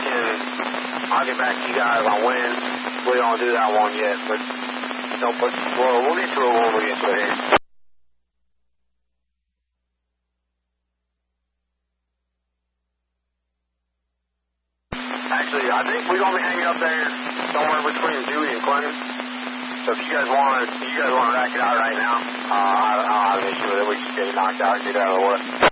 I'll get back to you guys on when we don't do that one yet, but we'll get to it when we get to it here. Actually, I think we're gonna be hanging up there somewhere between Dewey and Clinton. So if you guys want to rack it out right now, I don't have an issue with it. We can just get it knocked out and get out of the way.